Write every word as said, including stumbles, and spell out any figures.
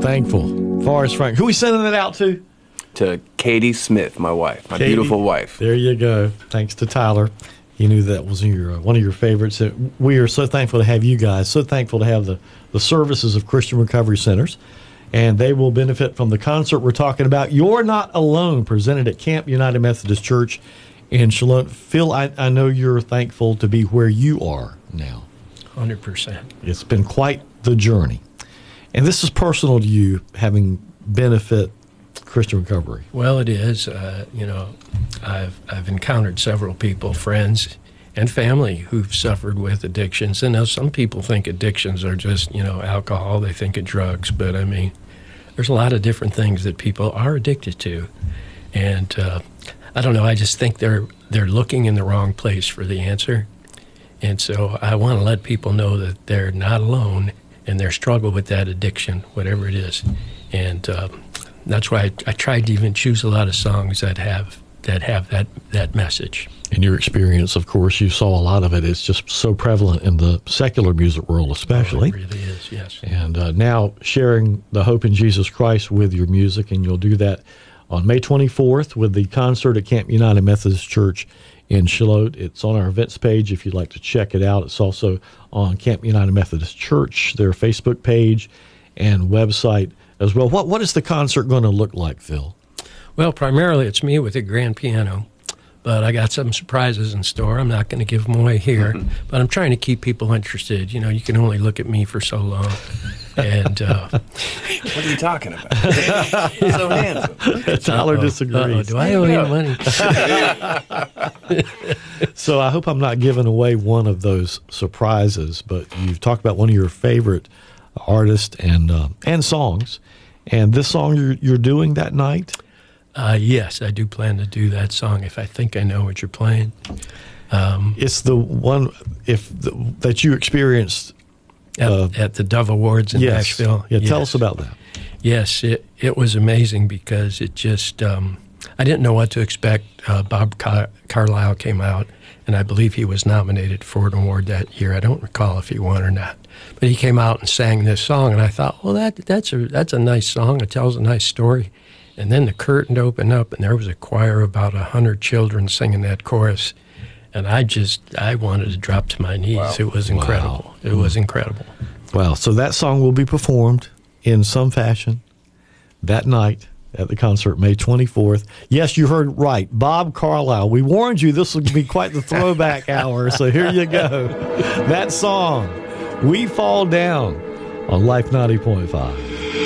Thankful. Forrest Frank. Who are we sending it out to? To Katie Smith, my wife, my Katie, beautiful wife. There you go. Thanks to Tyler. He knew that was your uh, one of your favorites. Uh, we are so thankful to have you guys, so thankful to have the, the services of Christian Recovery Centers, and they will benefit from the concert we're talking about. You're Not Alone, presented at Camp United Methodist Church in Shalom. Phil, I, I know you're thankful to be where you are now. one hundred percent. It's been quite the journey. And this is personal to you, having benefit Christian Recovery. Well, it is. Uh, you know, I've I've encountered several people, friends and family, who've suffered with addictions. And now some people think addictions are just, you know, alcohol. They think of drugs. But, I mean, there's a lot of different things that people are addicted to. And uh, I don't know, I just think they're they're looking in the wrong place for the answer. And so I want to let people know that they're not alone in their struggle with that addiction, whatever it is. And uh, that's why I, I tried to even choose a lot of songs that have that have that, that message. In your experience, of course, you saw a lot of it. It's just so prevalent in the secular music world, especially. Oh, it really is, yes. And uh, now sharing the hope in Jesus Christ with your music, and you'll do that on May twenty-fourth with the concert at Camp United Methodist Church in Shiloh. It's on our events page if you'd like to check it out. It's also on Camp United Methodist Church, their Facebook page and website as well. What What is the concert going to look like, Phil? Well, primarily it's me with a grand piano, but I got some surprises in store. I'm not going to give them away here, mm-hmm. but I'm trying to keep people interested. You know, you can only look at me for so long. And uh, what are you talking about? He's so handsome. Tyler uh-oh. disagrees. Uh-oh. Do I owe you money? So I hope I'm not giving away one of those surprises, but you've talked about one of your favorite artists and uh, and songs, and this song you're, you're doing that night? Uh, yes, I do plan to do that song if I think I know what you're playing. Um, it's the one if the, that you experienced at, uh, at the Dove Awards in yes. Nashville. Yeah, yes. Tell us about that. Yes, it it was amazing because it just um, I didn't know what to expect. Uh, Bob Car- Carlisle came out, and I believe he was nominated for an award that year. I don't recall if he won or not, but he came out and sang this song, and I thought, well, that that's a that's a nice song. It tells a nice story. And then the curtain opened up, and there was a choir of about a hundred children singing that chorus, and I just I wanted to drop to my knees. Wow. It was incredible. Wow. It mm. was incredible. Wow! So that song will be performed in some fashion that night at the concert, May twenty-fourth. Yes, you heard right. Bob Carlisle. We warned you this would be quite the throwback hour, so here you go. That song, We Fall Down, on Life ninety point five.